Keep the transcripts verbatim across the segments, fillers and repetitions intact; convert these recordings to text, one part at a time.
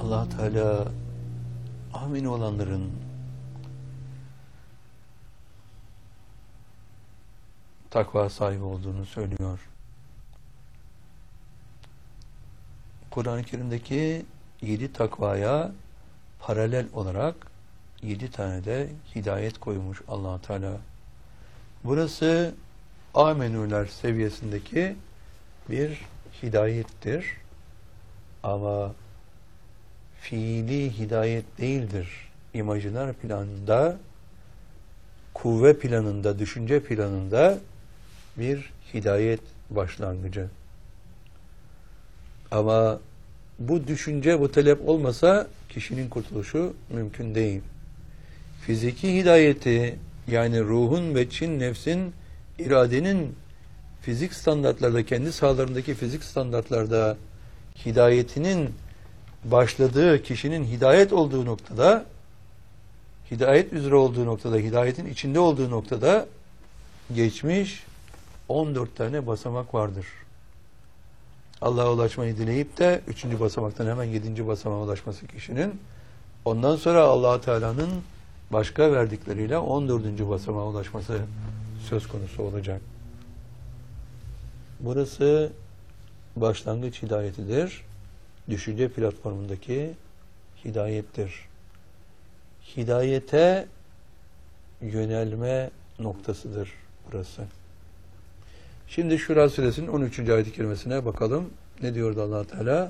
Allah Teala amin olanların takva sahibi olduğunu söylüyor. Kur'an-ı Kerim'deki yedi takvaya paralel olarak yedi tane de hidayet koymuş Allah Teala. Burası amenüler seviyesindeki bir hidayettir. Ama fiili hidayet değildir. İmajiner planında, kuvve planında, düşünce planında bir hidayet başlangıcı. Ama bu düşünce, bu talep olmasa kişinin kurtuluşu mümkün değil. Fiziki hidayeti, yani ruhun ve çin nefsin, iradenin fizik standartlarda, kendi sahalarındaki fizik standartlarda hidayetinin başladığı, kişinin hidayet olduğu noktada, hidayet üzere olduğu noktada, hidayetin içinde olduğu noktada geçmiş on dört tane basamak vardır. Allah'a ulaşmayı dileyip de üçüncü basamaktan hemen yedinci basamağa ulaşması kişinin, ondan sonra Allah Teala'nın başka verdikleriyle on dördüncü basamağa ulaşması söz konusu olacak. Burası başlangıç hidayetidir. Düşünce platformundaki hidayettir. Hidayete yönelme noktasıdır burası. Şimdi Şura Suresinin on üçüncü ayet-i kerimesine bakalım. Ne diyordu Allah Teala?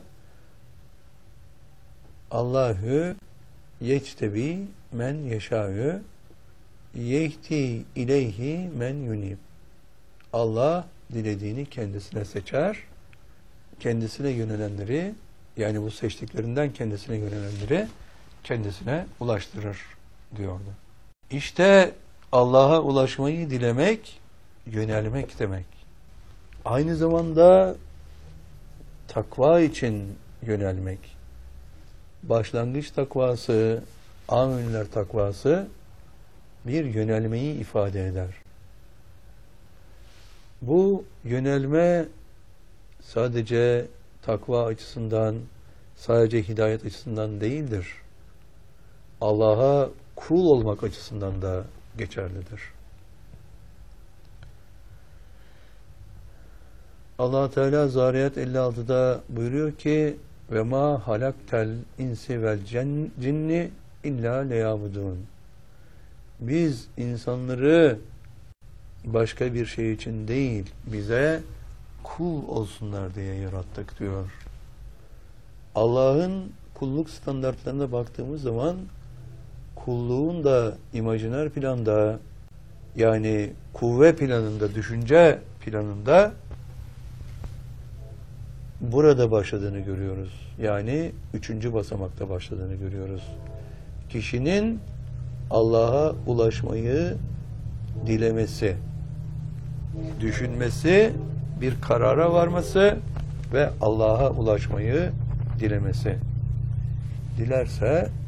Allahu yectebi men yeşâ'ü yehdi ileyhi men yunib. Allah dilediğini kendisine seçer, kendisine yönelenleri, yani bu seçtiklerinden kendisine yönelenleri kendisine ulaştırır diyordu. İşte Allah'a ulaşmayı dilemek, yönelmek demek. Aynı zamanda takva için yönelmek. Başlangıç takvası, amenüler takvası bir yönelmeyi ifade eder. Bu yönelme sadece takva açısından, sadece hidayet açısından değildir. Allah'a kul olmak açısından da geçerlidir. Allah Teala Zariyat elli altıda buyuruyor ki: "Ve ma halaktel insi vel cinni illa leyabudun." Biz insanları başka bir şey için değil, bize kul olsunlar diye yarattık diyor. Allah'ın kulluk standartlarına baktığımız zaman kulluğun da imajiner planda, yani kuvve planında, düşünce planında burada başladığını görüyoruz. Yani üçüncü basamakta başladığını görüyoruz. Kişinin Allah'a ulaşmayı dilemesi, düşünmesi, bir karara varması ve Allah'a ulaşmayı dilemesi. Dilerse